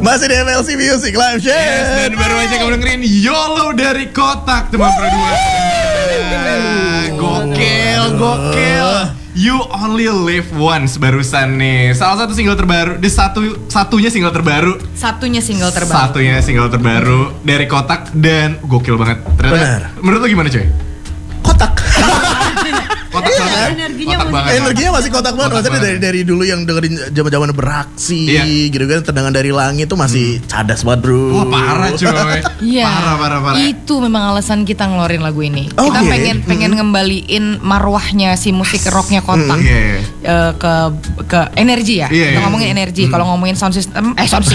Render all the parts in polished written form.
Masih di MLC Music Live Show. Yes, dan baru aja kamu dengerin YOLO dari Kotak teman berdua. Gokil. You Only Live Once barusan nih. Salah satu single terbaru, satunya single terbaru dari Kotak dan gokil banget. Ternyata, benar. Menurut lo gimana coy? Kotak. Kotak banget. Energinya masih kotak banget. Maksudnya dari dulu yang dengerin zaman-zaman beraksi gitu kan, tendangan dari langit tuh masih cadas banget, bro. Wah, parah coy. Iya. Parah. Itu memang alasan kita ngeluarin lagu ini. Kita pengen ngembaliin marwahnya si musik rocknya Kotak. Ke energi ya. Kita ngomongin energi. Kalau ngomongin sound system.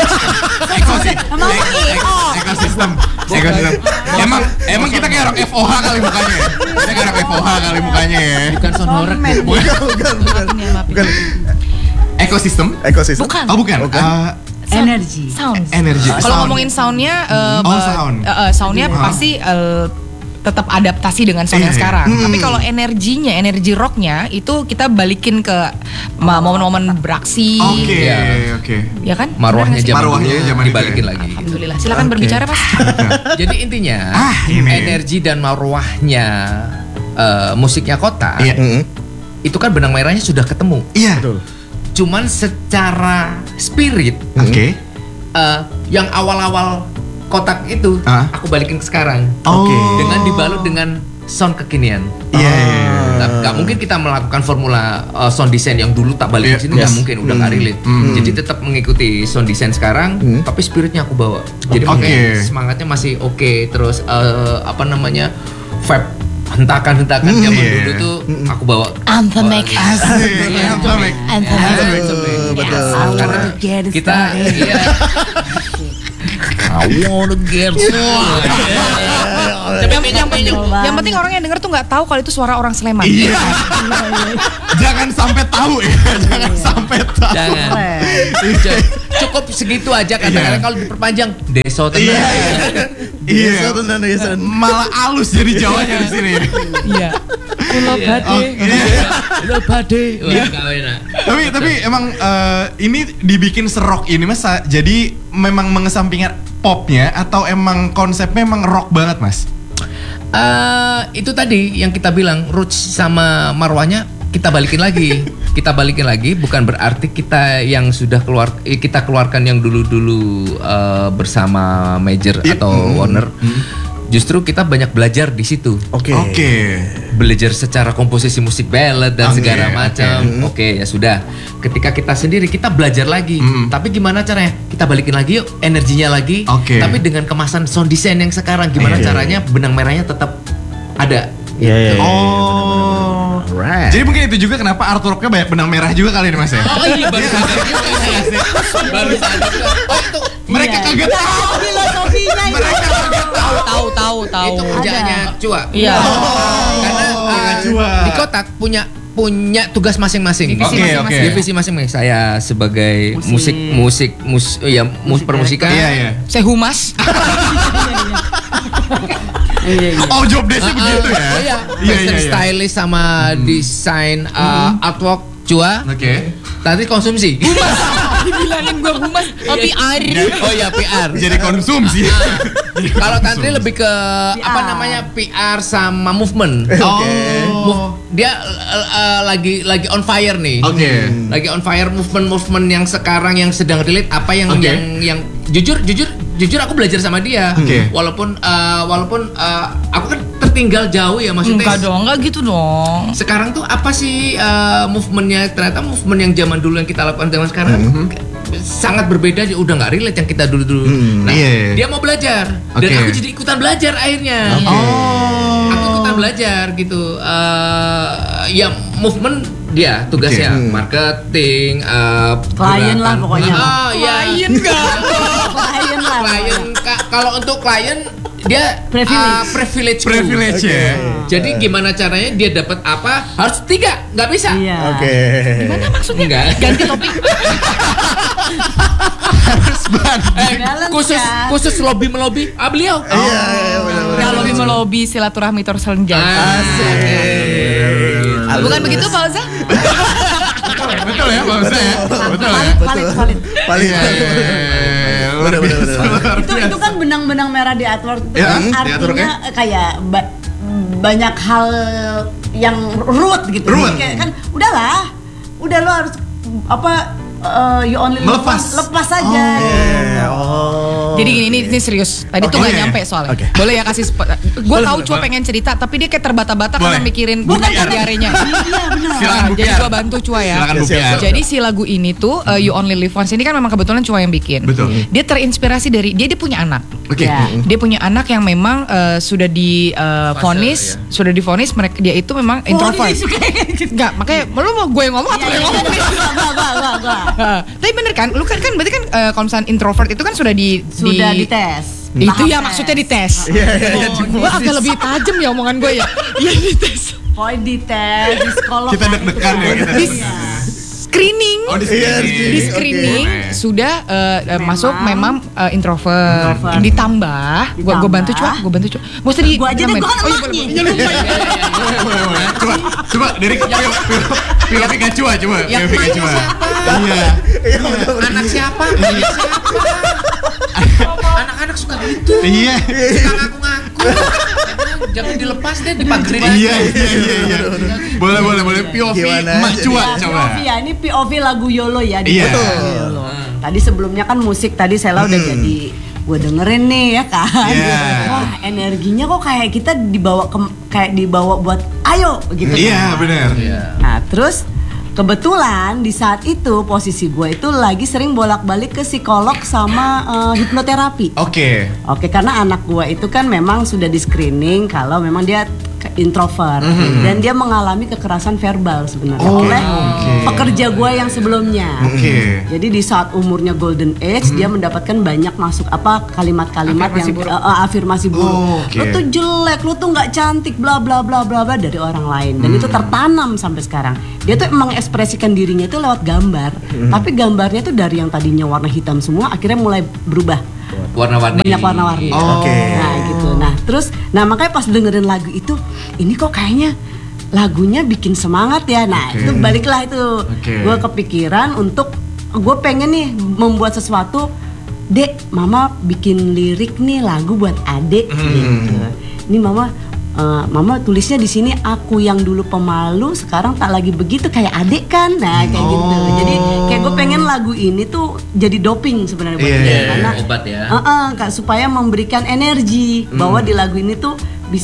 Emang kita kayak rock FOH kali mukanya. Kita kayak rock FOH kali mukanya ya. Bukan sound horror. Bukan. Ekosistem? Bukan. Oh bukan. Energi. Kalau ngomongin soundnya, soundnya pasti tetap adaptasi dengan sound yang sekarang. Tapi kalau energi rocknya itu kita balikin ke momen-momen beraksi. Oke. Ya kan? Marwahnya zaman dibalikin lagi. Alhamdulillah. Silakan berbicara, Mas. Jadi intinya energi dan marwahnya musiknya Kotak itu kan benang merahnya sudah ketemu. Iya. Betul. Cuman secara spirit, yang awal-awal Kotak itu aku balikin ke sekarang. Dengan dibalut dengan sound kekinian. Gak mungkin kita melakukan formula sound design yang dulu tak balik ke sini, gak mungkin, udah gak relate. Jadi tetap mengikuti sound design sekarang, tapi spiritnya aku bawa. Jadi semangatnya masih oke. Terus vibe hentakan zaman dulu tuh aku bawa. Anthemic. Betul. Karena kita I wanna get yang penting orang yang denger tuh nggak tahu kalau itu suara orang Sleman. Iya. Jangan sampai tahu ya. Jangan. Cukup segitu aja kadang-kadang kalau diperpanjang Deso tenang. Iya. Malah halus jadi Jawanya di sini. Iya. Pulau Bade. Tapi emang ini dibikin serok ini Mas, jadi memang mengesampingkan popnya atau emang konsepnya emang rock banget Mas? Itu tadi yang kita bilang roots sama marwahnya kita balikin lagi. Bukan berarti kita yang sudah kita keluarkan yang dulu bersama Major atau Warner. Justru kita banyak belajar di situ. Oke. Belajar secara komposisi musik ballad dan segala macam. Oke, ya sudah. Ketika kita sendiri kita belajar lagi. Tapi gimana caranya? Kita balikin lagi yuk energinya lagi. Tapi dengan kemasan sound design yang sekarang gimana caranya benang merahnya tetap ada. Right. Jadi mungkin itu juga kenapa artworknya banyak benang merah juga kali ini Mas ya? Baru sadar juga. Itu mereka kaget tahu filosofinya itu. Mereka kaget Tahu. Itu kerjaannya Cua. Iya. Karena di Kotak punya tugas masing-masing. Divisi masing-masing. Saya sebagai permusikan. Saya humas. Oh, job desk begitu ya? Fashion stylist sama desain artwork Cua. Tadi konsumsi. Dibilangin gue humas. PR. Oh ya PR. Jadi konsumsi. Kalau Tantri lebih ke PR sama movement. Dia lagi on fire nih. Lagi on fire movement yang sekarang yang sedang relate apa yang jujur aku belajar sama dia. Walaupun aku kan tertinggal jauh ya maksudnya. Enggak gitu dong. Sekarang tuh apa sih movementnya? Ternyata movement yang zaman dulu yang kita lakukan zaman sekarang sangat berbeda, udah nggak relate yang kita dulu. Nah, dia mau belajar dan aku jadi ikutan belajar akhirnya. Aku ikutan belajar gitu. Ya movement dia tugasnya marketing, klien lah pokoknya. Klien kalau untuk klien dia privilege ya. Jadi gimana caranya dia dapat apa? Harus 3, nggak bisa. Gimana maksudnya? Enggak. Ganti topik. Harus khusus lobby beliau. Kalau lobby melobi silaturahmi terus menjaga. Bukan begitu Pak Oza? Betul ya Pak Oza ya? Betul ya? Valid. Paling Itu kan benang-benang merah di artwork itu kan artinya kayak banyak hal yang root gitu. Kayak kan udah lo harus you only lepas aja. Jadi gini, ini serius. Tadi tuh gak nyampe soalnya. Boleh ya kasih gue tahu cuma pengen cerita, tapi dia kayak terbata-bata karena mikirin diarenya. Iya benar. Jadi gue bantu Cua ya. Jadi si lagu ini tuh You Only Live Once ini kan memang kebetulan Cua yang bikin. Betul. Dia terinspirasi dari dia punya anak. Dia punya anak yang memang sudah divonis, mereka dia itu memang introvert. Enggak, makanya lu mau gue yang ngomong atau yang ngomong nih? Tapi bener kan, lu kan berarti kan kalau misalnya introvert itu kan sudah dites. Itu ya maksudnya dites. Gua agak lebih tajam ya omongan gue ya. Iya dites. Pokoknya dites, di psikolog. Kita deg-degan ya kita. Screening. Di screening sudah masuk memang introvert. Ditambah gue bantu Cua. Gak usah di gue aja deh, gue kan emaknya. Coba dari Pika Cua. Anak siapa? Anak-anak suka gitu. Iya. Suka ngaku-ngaku. Jangan dilepas deh, dipagerin aja. Iya. Boleh POV Mak Cua coba. POV ya, ini POV lagu YOLO ya. Iya. Tadi sebelumnya kan musik tadi Sela udah jadi gue dengerin nih ya kan. Wah, energinya kok kayak kita dibawa buat ayo gitu. Iya, benar. Nah, terus kebetulan di saat itu posisi gue itu lagi sering bolak-balik ke psikolog sama hipnoterapi. Oke, karena anak gue itu kan memang sudah di screening kalau memang dia introvert dan dia mengalami kekerasan verbal sebenarnya oleh pekerja gue yang sebelumnya. Jadi di saat umurnya golden age dia mendapatkan banyak kalimat-kalimat yang afirmasi buruk. Lu tuh jelek, lu tuh nggak cantik, bla bla bla bla bla dari orang lain dan itu tertanam sampai sekarang. Dia tuh emang ekspresikan dirinya itu lewat gambar, tapi gambarnya tuh dari yang tadinya warna hitam semua akhirnya mulai berubah. Banyak warna-warni. Nah gitu. Nah makanya pas dengerin lagu itu, ini kok kayaknya lagunya bikin semangat ya. Nah itu baliklah itu. Gue kepikiran untuk gue pengen nih membuat sesuatu. Dek, mama bikin lirik nih lagu buat adek gitu. Ini mama tulisnya di sini, aku yang dulu pemalu sekarang tak lagi begitu kayak adik kan. Nah kayak gitu. Jadi kayak gue pengen lagu ini tuh jadi doping sebenarnya buat dia karena obat ya. Supaya memberikan energi bahwa di lagu ini tuh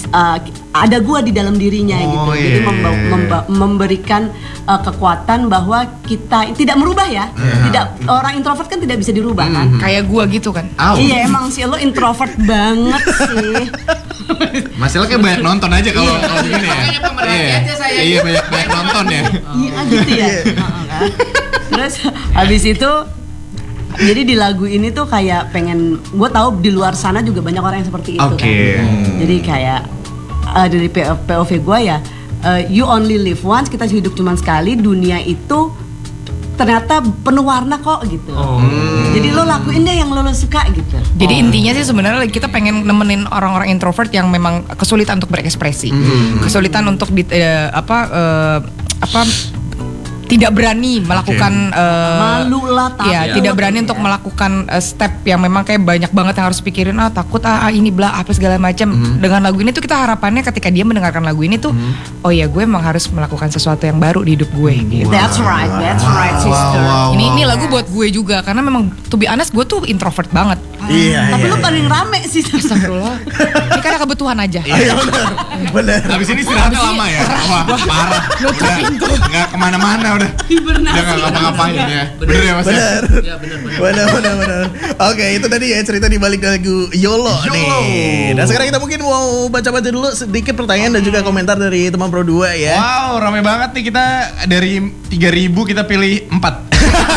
ada gua di dalam dirinya gitu. Jadi memberikan kekuatan bahwa kita tidak merubah ya. Tidak, orang introvert kan tidak bisa dirubah kan. Kayak gua gitu kan. Iya emang sih lo introvert banget sih. Masalah kayak banyak nonton aja kalau begini ya. Makanya pemerhati aja saya. Iya banyak nonton ya. Iya gitu ya. Terus habis itu jadi di lagu ini tuh kayak pengen, gue tahu di luar sana juga banyak orang yang seperti itu kan. Jadi kayak dari POV gue ya, you only live once, kita hidup cuma sekali, dunia itu ternyata penuh warna kok gitu. Jadi lo lakuin deh yang lo suka gitu. Jadi intinya sih sebenarnya kita pengen nemenin orang-orang introvert yang memang kesulitan untuk berekspresi, kesulitan untuk tidak berani melakukan malu lah, tidak berani untuk melakukan step yang memang kayak banyak banget yang harus pikirin, takut ini bla apa segala macam. Dengan lagu ini tuh kita harapannya ketika dia mendengarkan lagu ini tuh oh ya gue emang harus melakukan sesuatu yang baru di hidup gue gitu. That's right sister. Ini lagu buat gue juga karena memang to be honest gue tuh introvert banget. Tapi lu paling rame sih. Astagfirullah. Ini karena kebutuhan aja. Iya benar. Habis ini istirahatnya lama ya. Wah parah. Nggak kemana-mana udah. Udah nggak ngapa-ngapain ya. Bener ya mas? Bener. Oke, itu tadi ya cerita di balik lagu YOLO nih. Dan sekarang kita mungkin mau baca-baca dulu sedikit pertanyaan dan juga komentar dari teman Pro 2 ya. Wow, rame banget nih, kita dari 3.000 kita pilih 4.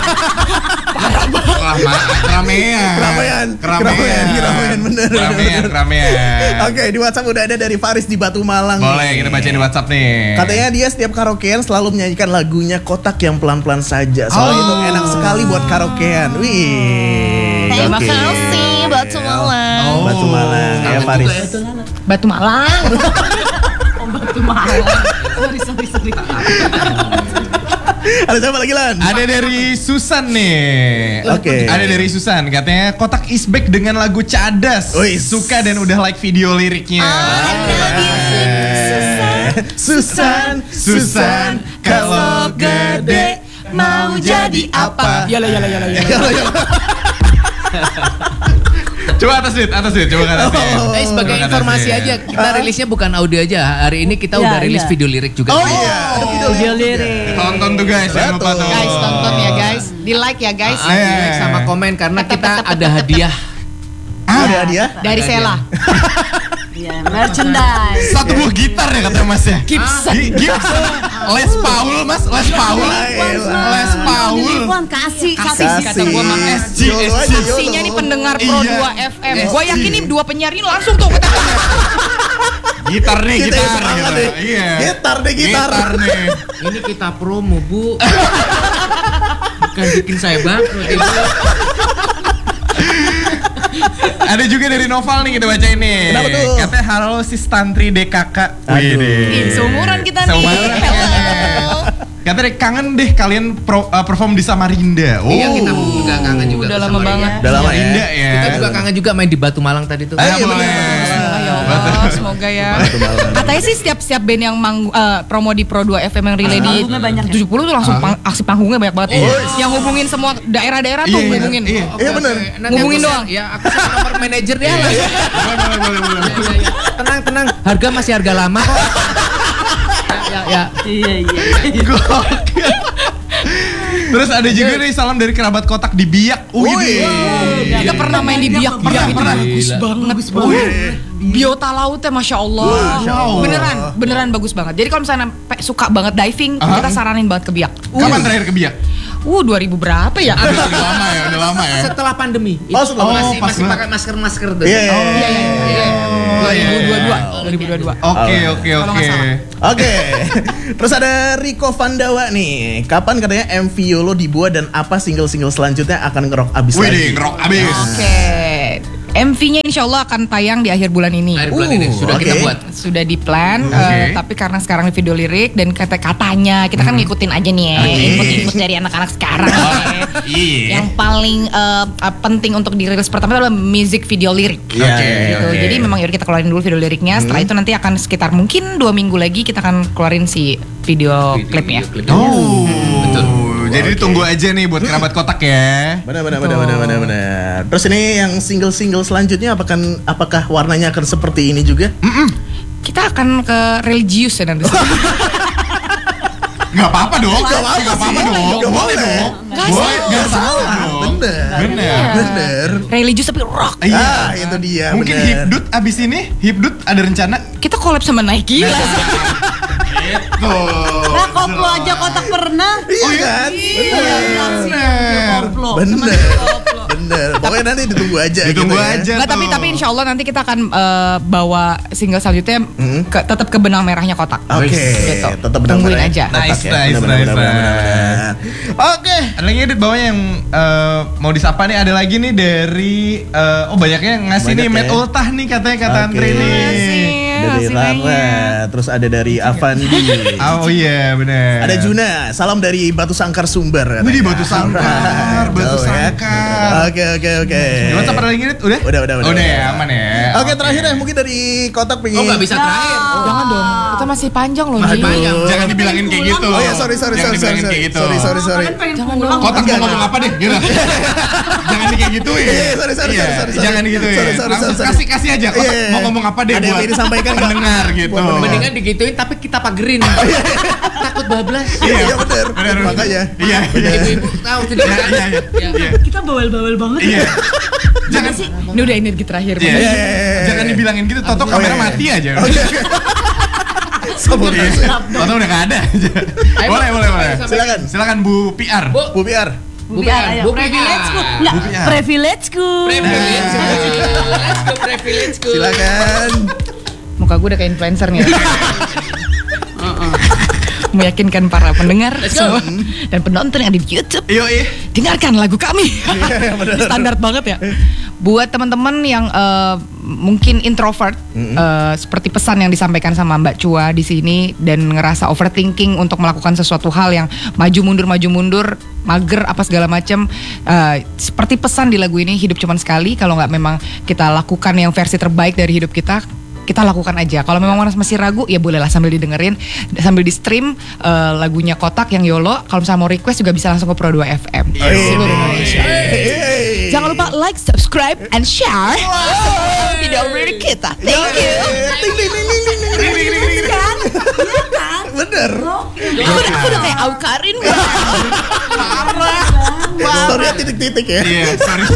Keramaian. Oke, di WhatsApp udah ada dari Faris di Batu Malang. Boleh kita bacain di WhatsApp nih. Katanya dia setiap karaokean selalu menyanyikan lagunya Kotak yang pelan-pelan saja. Soalnya itu enak sekali buat karaokean. Wih. Terima kasih Batu Malang. Batu Malang ya Faris. Batu Malang. Batu Malang. Sorry. Ada siapa lagi Lan? Ada dari Susan nih. Oke. Ada dari Susan, katanya Kotak is back dengan lagu Cadas. Suka dan udah like video liriknya. Susan, kalau gede mau jadi apa? Yalah. Coba atas Dit, coba kan. Sebagai informasi aja, kita rilisnya bukan audio aja. Hari ini kita udah rilis video lirik juga. Oh iya, ada video lirik. Tonton tuh guys, jangan lupa tuh. Guys, tonton ya guys. Di like ya guys. Di like sama komen karena kita ada hadiah. Ada hadiah? Dari Sela. Iya, merchandise. Satu buah gitar ya katanya Mas ya. Gibson. Les Paul Mas, Les Paul. Kasih kata gua mah SG. Saksinya nih pendengar Pro 2 FM. Gua yakin nih dua penyiar ini langsung tuh kata. Gitar nih, Kita gitar. serangan nih. Iya. Gitar nih. Ini kita promo, Bu. Bukan bikin saya bangkrut, Ibu. Ada juga dari Noval nih kita baca ini. Kenapa tuh? Katanya halo sis Tantri DKK. Seumuran kita nih. Hello. Katanya kangen deh kalian perform di Samarinda. Iya, kita juga kangen juga. Udah lama banget. Udah lama ya. Kita juga kangen juga main di Batu Malang tadi tuh. Ayo, boleh. Ya Allah, semoga ya. Katanya sih setiap band yang promo di Pro 2 FM yang relay di 70 tuh langsung aksi panggungnya banyak banget. Yang hubungin semua daerah-daerah tuh hubungin. Iya benar. Hubungin doang. Ya, aku sama nomor manajer dia lah. Boleh. Tenang. Harga masih harga lama kok. Ya. Iya. Terus ada juga nih salam dari kerabat Kotak di Biak. Kita pernah main di Biak. Biak itu bagus banget. Biota lautnya Masya Allah. Beneran bagus banget. Jadi kalau misalnya suka banget diving, kita saranin banget ke Biak. Kapan terakhir ke Biak? 2000 berapa ya? Udah lama ya. Setelah pandemi. Masih pakai masker tuh. Iya. 2022. Oke. Terus ada Rico Vandawa nih. Kapan katanya MV Yolo dibuat dan apa single-single selanjutnya akan ngerok abis lagi? Wih, ngerok abis. Oke. MV-nya insya Allah akan tayang di akhir bulan ini. Sudah kita buat. Sudah di plan, tapi karena sekarang di video lirik dan katanya kita kan ngikutin aja nih ya, input dari anak-anak sekarang ya. Yang paling penting untuk dirilis pertama adalah music video lirik. Gitu. Jadi memang yaudah kita keluarin dulu video liriknya. Setelah itu nanti akan sekitar mungkin 2 minggu lagi kita akan keluarin si video klipnya. Betul. Jadi tunggu aja nih buat kerabat Kotak ya. Benar. Terus ini yang single-single selanjutnya apakah warnanya akan seperti ini juga? Kita akan ke religius ya nanti. Gak apa-apa dong. Boleh dong. Gak salah dong. Bener. Religius tapi rock. Iya, itu dia. Mungkin Hipdut abis ini, Hipdut ada rencana? Kita collab sama Nike lah. Gitu. Nah, koplo aja Kotak pernah. Iya kan? Bener. Pokoknya nanti ditunggu aja. Nggak, tapi insya Allah nanti kita akan bawa single selanjutnya tetap ke benang merahnya Kotak. Oke. Gitu. Tetap benang Tungguin merah. aja. Nice. Oke. Ada lagi di bawahnya yang mau disapa nih, ada lagi nih dari banyaknya ngasih nih Matt Ultah nih katanya kata Andre nih. Dari Rara, terus ada dari Avandi. Oh iya benar. Ada Juna, salam dari Batu Sangkar Sumber. Wih, Batu Sangkar. Oke. Gimana sampai lagi nih? Udah? Udah ya, aman ya. Oke, terakhir ya mungkin dari Kotak pengen. Nggak bisa terakhir. Jangan dong, kita masih panjang loh. Jangan dibilangin kayak gitu. Oh ya, sorry. Jangan dibilangin kayak gitu. Sorry. Jangan dong. Kotak mau ngomong apa deh? Gitu. Jangan kayak gituin. Sorry. Jangan digituin. Langsung kasih aja. Kotak mau ngomong apa deh? Ada yang ingin disampaikan pendengar gitu. Mendingan digituin tapi kita pagerin. Takut bablas. Iya benar. Makanya. Iya. Ibu-ibu tahu tidak. Iya. Kita bawel-bawel banget. Iya. Jangan sih. Ini udah energi terakhir. Jangan dibilangin gitu. Toto kamera mati aja. Toto udah gak ada. Boleh. Silakan Bu PR. Bu PR. Bu privilege-ku. Privilege-ku. Silakan. Muka gue udah kayak influencer nih. Meyakinkan para pendengar semua dan penonton yang ada di YouTube. Yoi. Dengarkan lagu kami. Standar banget ya. Buat teman-teman yang mungkin introvert, seperti pesan yang disampaikan sama Mbak Chua di sini dan ngerasa overthinking untuk melakukan sesuatu hal yang maju mundur, mager apa segala macam, seperti pesan di lagu ini, hidup cuman sekali. Kalau nggak memang kita lakukan yang versi terbaik dari hidup kita lakukan aja. Kalau memang masih ragu, ya bolehlah sambil didengerin, sambil di stream lagunya Kotak yang YOLO. Kalau misalnya mau request juga bisa langsung ke Pro 2 FM seluruh Indonesia. Jangan lupa like, subscribe, and share video kita. Thank you. Bener. Aku udah kayak Aukarin. Sorry titik-titik ya. Iya, sorry.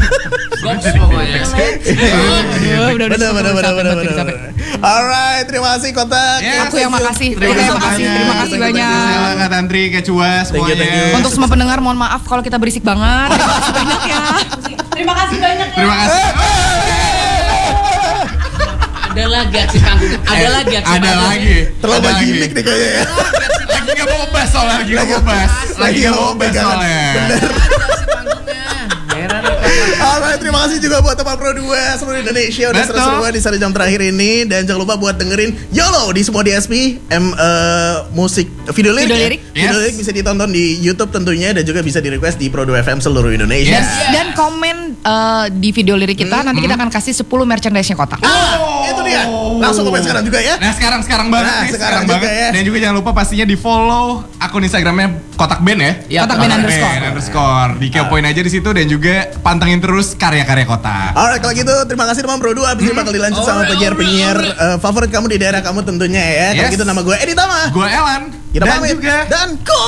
Bener. Alright, terima kasih Kotak. Aku yang makasih. Terima kasih banyak. Kak Tantri, Kak Chua, semuanya. Untuk semua pendengar, mohon maaf kalau kita berisik banget. Terima kasih banyak ya. Terima kasih banyak ya. Terima kasih. Ada lagi aksi panggung. Ada lagi. Terlalu gimmick nih kayaknya ya. Lagi gak mau ngebahas soalnya. Lagi gak mau ngebahas soalnya. Bener. Alright, terima kasih juga buat teman Pro 2 seluruh Indonesia udah seru-seruan di 1 jam terakhir ini. Dan jangan lupa buat dengerin YOLO di semua DSP musik video lirik. Video lirik bisa ditonton di YouTube tentunya, dan juga bisa di request di Pro 2 FM seluruh Indonesia. Dan komen di video lirik kita, nanti kita akan kasih 10 merchandise-nya Kotak. Itu dia. Langsung komen sekarang juga ya. Nah, sekarang banget. Sekarang banget. Ya. Dan juga jangan lupa pastinya di follow akun Instagramnya Kotak Band ya. Kotak Band _. Dikepoin aja di situ, dan juga pantengin terus karya-karya Kotak. Alright, kalau gitu terima kasih teman Pro 2. Abis ini bakal dilanjut sama penyiar-penyiar favorit kamu di daerah kamu tentunya ya. Kalau gitu nama gue Edi Tama. Gue Elan. Kita pamit. Juga Dan